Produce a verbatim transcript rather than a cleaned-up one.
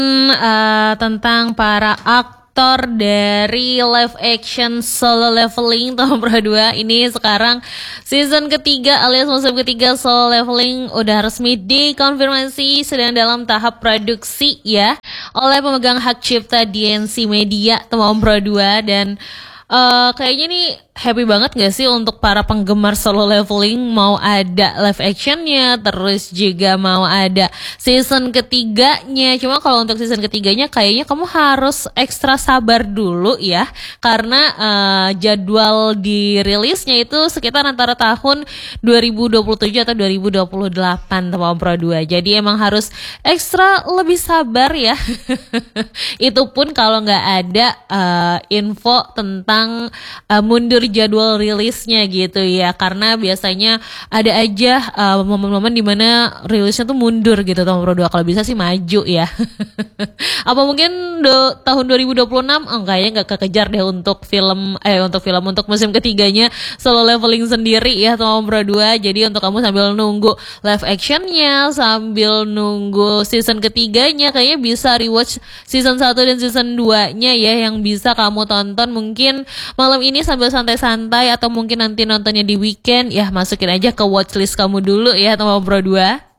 Eee, tentang para aktor dari live action Solo Leveling tahun Pro dua. Ini sekarang season ketiga alias musim ketiga Solo Leveling udah resmi dikonfirmasi sedang dalam tahap produksi ya oleh pemegang hak cipta D N C Media tahun Pro dua. Dan Uh, kayaknya nih happy banget gak sih untuk para penggemar Solo Leveling, mau ada live actionnya, terus juga mau ada season ketiganya. Cuma kalau untuk season ketiganya kayaknya kamu harus ekstra sabar dulu ya, karena uh, jadwal dirilisnya itu sekitar antara tahun dua ribu dua puluh tujuh atau dua ribu dua puluh delapan teman Pro dua. Jadi emang harus ekstra lebih sabar ya. Itu pun kalau nggak ada uh, info tentang Uh, mundur jadwal rilisnya gitu ya, karena biasanya ada aja uh, momen-momen dimana rilisnya tuh mundur gitu tahun Pro dua. Kalau bisa sih maju ya. Apa mungkin do, tahun dua ribu dua puluh enam oh, kayaknya nggak kekejar deh untuk film eh untuk film untuk musim ketiganya Solo Leveling sendiri ya tahun Pro dua. Jadi untuk kamu sambil nunggu live actionnya, sambil nunggu season ketiganya, kayaknya bisa rewatch season satu dan season dua nya ya, yang bisa kamu tonton mungkin malam ini sambil santai-santai, atau mungkin nanti nontonnya di weekend ya. Masukin aja ke watchlist kamu dulu ya teman Pro dua.